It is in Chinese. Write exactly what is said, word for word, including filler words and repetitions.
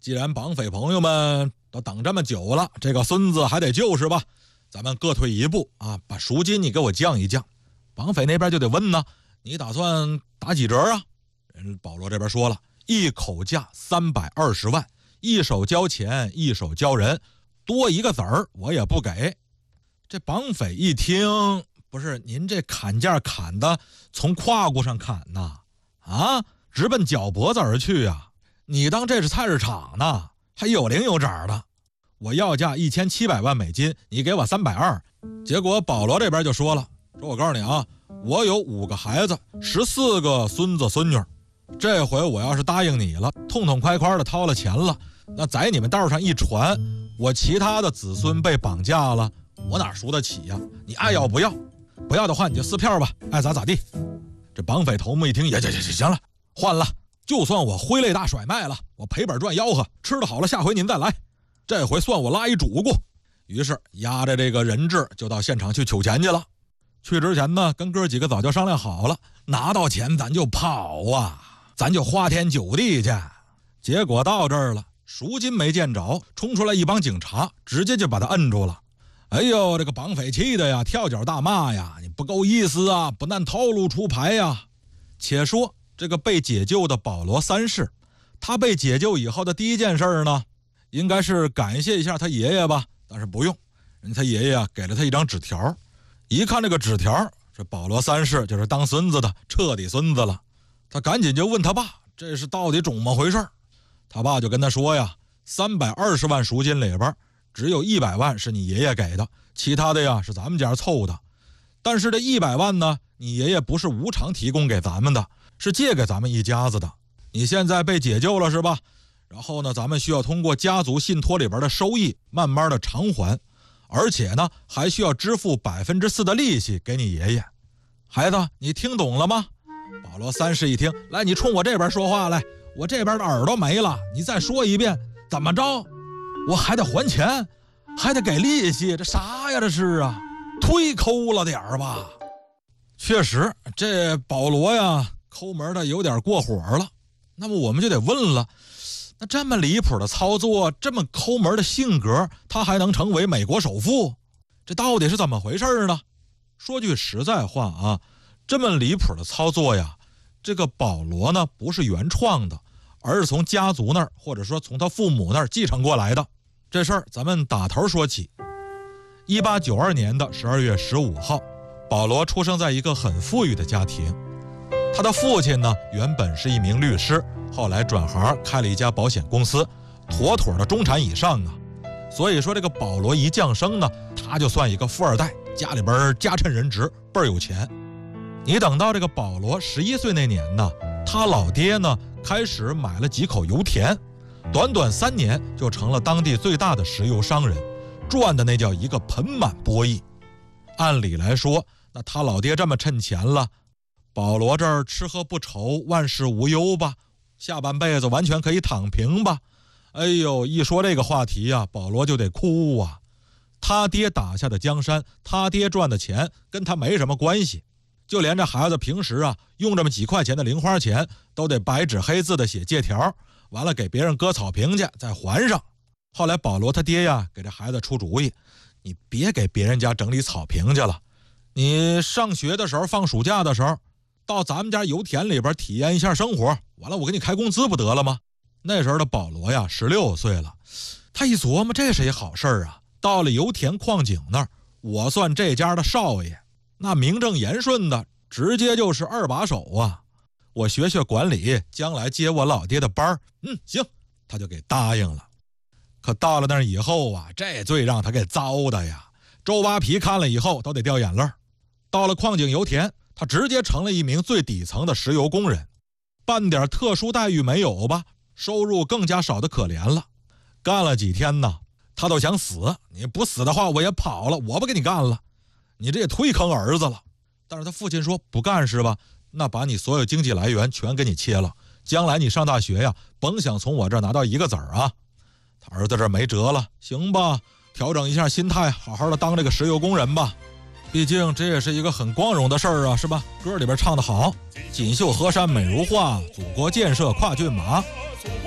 既然绑匪朋友们都等这么久了，这个孙子还得救是吧？咱们各退一步啊，把赎金你给我降一降。绑匪那边就得问呢，你打算打几折啊？人保罗这边说了，一口价三百二十万，一手交钱，一手交人，多一个子儿我也不给。这绑匪一听，不是您这砍价砍的从胯骨上砍呐，啊，直奔脚脖子而去啊！你当这是菜市场呢？还有零有整的。我要价一千七百万美金，你给我三百二。结果保罗这边就说了，说我告诉你啊，我有五个孩子，十四个孙子孙女，这回我要是答应你了，痛痛快快的掏了钱了，那在你们道上一传，我其他的子孙被绑架了，我哪输得起呀？你爱要不要？不要的话你就撕票吧，爱咋咋地。这绑匪头目一听，也行行行了，换了，就算我挥泪大甩卖了，我赔本赚吆喝，吃得好了，下回您再来，这回算我拉一主顾。于是押着这个人质就到现场去取钱去了。去之前呢，跟哥几个早就商量好了，拿到钱咱就跑啊，咱就花天酒地去。结果到这儿了，赎金没见着，冲出来一帮警察，直接就把他摁住了。哎呦，这个绑匪气的呀，跳脚大骂呀，你不够意思啊，不按套路出牌呀。且说这个被解救的保罗三世，他被解救以后的第一件事呢，应该是感谢一下他爷爷吧，但是不用，人家他爷爷啊给了他一张纸条。一看这个纸条，这保罗三世就是当孙子的彻底孙子了。他赶紧就问他爸，这是到底怎么回事？他爸就跟他说呀，三百二十万赎金里边只有一百万是你爷爷给的，其他的呀是咱们家凑的。但是这一百万呢，你爷爷不是无偿提供给咱们的，是借给咱们一家子的。你现在被解救了是吧？然后呢，咱们需要通过家族信托里边的收益慢慢的偿还，而且呢还需要支付百分之四的利息给你爷爷。孩子，你听懂了吗？保罗三世一听，来，你冲我这边说话来，我这边的耳朵没了，你再说一遍，怎么着？我还得还钱，还得给利息，这啥呀这是啊？忒抠了点儿吧。确实这保罗呀抠门的有点过火了。那么我们就得问了，那这么离谱的操作，这么抠门的性格，他还能成为美国首富？这到底是怎么回事呢？说句实在话啊，这么离谱的操作呀，这个保罗呢不是原创的，而是从家族那儿或者说从他父母那儿继承过来的。这事儿咱们打头说起。一八九二年的十二月十五号，保罗出生在一个很富裕的家庭。他的父亲呢原本是一名律师，后来转行开了一家保险公司，妥妥的中产以上啊。所以说这个保罗一降生呢，他就算一个富二代，家里边家趁人直，倍儿有钱。你等到这个保罗十一岁那年呢，他老爹呢开始买了几口油田，短短三年就成了当地最大的石油商人，赚的那叫一个盆满钵溢。按理来说，那他老爹这么趁钱了，保罗这儿吃喝不愁，万事无忧吧，下半辈子完全可以躺平吧。哎呦，一说这个话题啊，保罗就得哭啊。他爹打下的江山，他爹赚的钱跟他没什么关系，就连这孩子平时啊用这么几块钱的零花钱，都得白纸黑字的写借条，完了给别人割草坪去再还上。后来保罗他爹呀给这孩子出主意，你别给别人家整理草坪去了，你上学的时候放暑假的时候到咱们家油田里边体验一下生活，完了我给你开工资不得了吗？那时候的保罗呀十六岁了，他一琢磨，这是一好事儿啊，到了油田矿井那儿，我算这家的少爷，那名正言顺的直接就是二把手啊，我学学管理，将来接我老爹的班，嗯行，他就给答应了。可到了那儿以后啊，这最让他给糟的呀，周扒皮看了以后都得掉眼泪。到了矿井油田，他直接成了一名最底层的石油工人，半点特殊待遇没有吧，收入更加少的可怜了。干了几天呢，他都想死，你不死的话我也跑了，我不给你干了，你这也忒坑儿子了。但是他父亲说，不干是吧，那把你所有经济来源全给你切了，将来你上大学呀，甭想从我这儿拿到一个子儿啊。他儿子这没辙了，行吧，调整一下心态，好好的当这个石油工人吧，毕竟这也是一个很光荣的事儿啊，是吧？歌里边唱得好，锦绣河山美如画，祖国建设跨骏马。